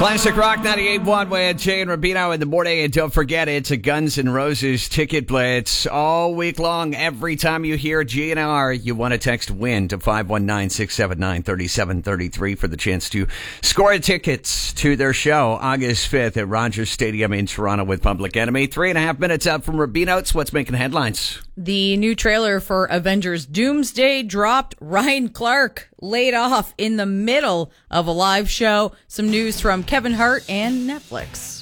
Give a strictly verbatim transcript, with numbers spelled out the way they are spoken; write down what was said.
Classic Rock ninety-eight point one with Jay and Rubino in the morning. And don't forget, it's a Guns N' Roses ticket blitz all week long. Every time you hear G N R, you want to text WIN to five one nine, six seven nine, three seven three three for the chance to score tickets to their show August fifth at Rogers Stadium in Toronto with Public Enemy. Three and a half minutes out from Rubino's. What's making headlines? The new trailer for Avengers Doomsday dropped. Ryan Clark laid off in the middle of a live show. Some news from Kevin Hart and Netflix.